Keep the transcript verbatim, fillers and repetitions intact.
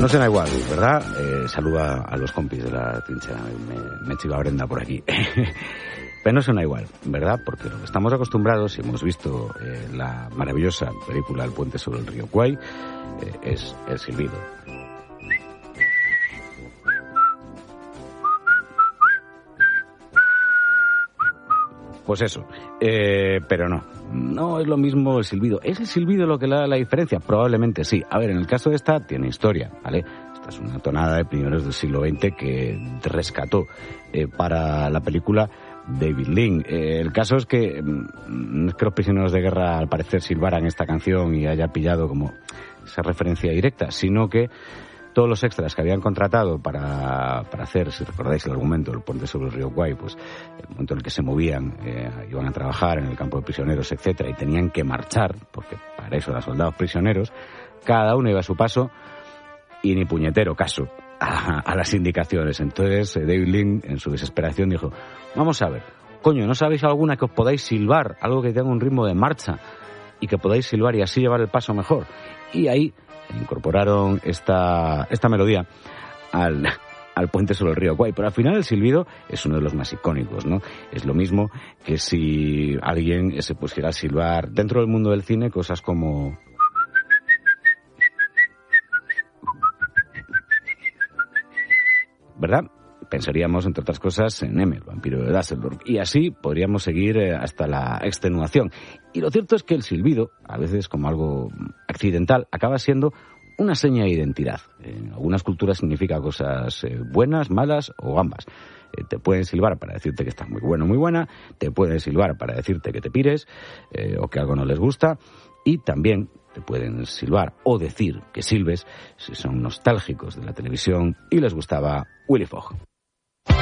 No será igual, ¿verdad? Eh, saluda a los compis de la trinchera, me, me chiva Brenda por aquí. Pero no suena igual, ¿verdad? Porque lo que estamos acostumbrados, y hemos visto eh, la maravillosa película El puente sobre el río Kwai, eh, es el silbido. Pues eso, eh, pero no, no es lo mismo el silbido. ¿Es el silbido lo que le da la diferencia? Probablemente sí. A ver, en el caso de esta, tiene historia, ¿vale? Esta es una tonada de primeros del siglo veinte que rescató eh, para la película David Lean. Eh, el caso es que no es que los prisioneros de guerra al parecer silbaran esta canción y haya pillado como esa referencia directa, sino que todos los extras que habían contratado para, para hacer, si recordáis el argumento del puente sobre el río Kwai, pues el momento en el que se movían, eh, iban a trabajar en el campo de prisioneros, etcétera, y tenían que marchar, porque para eso eran soldados prisioneros, cada uno iba a su paso y ni puñetero caso a, a las indicaciones. Entonces eh, David Lean, en su desesperación, dijo, vamos a ver, coño, ¿no sabéis alguna que os podáis silbar? Algo que tenga un ritmo de marcha y que podáis silbar y así llevar el paso mejor. Y ahí incorporaron esta, esta melodía al, al puente sobre el río Kwai. Pero al final el silbido es uno de los más icónicos, ¿no? Es lo mismo que si alguien se pusiera a silbar dentro del mundo del cine cosas como... ¿verdad? Pensaríamos, entre otras cosas, en M, el vampiro de Düsseldorf. Y así podríamos seguir hasta la extenuación. Y lo cierto es que el silbido, a veces como algo accidental, acaba siendo una seña de identidad. En algunas culturas significa cosas buenas, malas o ambas. Te pueden silbar para decirte que estás muy bueno, muy buena. Te pueden silbar para decirte que te pires eh, o que algo no les gusta. Y también te pueden silbar o decir que silbes si son nostálgicos de la televisión y les gustaba Willy Fogg.